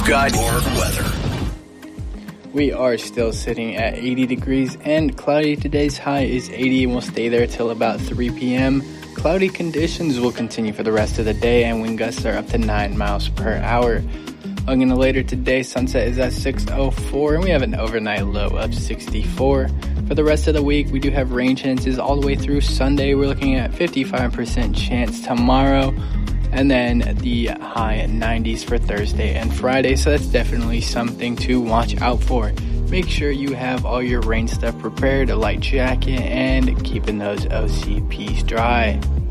You've got your weather. We are still sitting at 80 degrees and cloudy. Today's high is 80 and will stay there till about 3 p.m. Cloudy conditions will continue for the rest of the day and wind gusts are up to 9 miles per hour. Looking at later today, sunset is at 6:04 and we have an overnight low of 64. For the rest of the week, we do have rain chances all the way through Sunday. We're looking at 55% chance tomorrow. And then the high 90s for Thursday and Friday. So that's definitely something to watch out for. Make sure you have all your rain stuff prepared, a light jacket, and keeping those OCPs dry.